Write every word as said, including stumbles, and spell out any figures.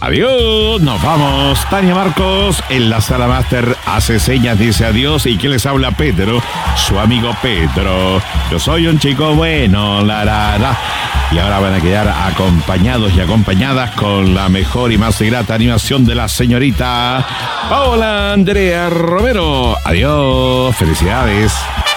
Adiós, nos vamos. Tania Marcos en la sala máster hace señas, dice adiós. ¿Y quién les habla? Pedro, su amigo Pedro. Yo soy un chico bueno, la, la, la. Y ahora van a quedar acompañados y acompañadas con la mejor y más grata animación de la señorita Paola Andrea Romero. Adiós, felicidades.